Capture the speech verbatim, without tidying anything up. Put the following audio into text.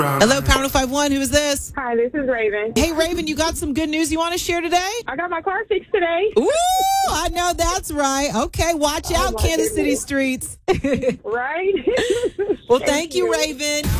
Hello, Power five one. Who is this? Hi, this is Raven. Hey, Raven, you got some good news you want to share today? I got my car fixed today. Ooh, I know that's right. Okay, watch Oh, out, my Kansas City goodness. streets. Right? Well, thank, you, Raven.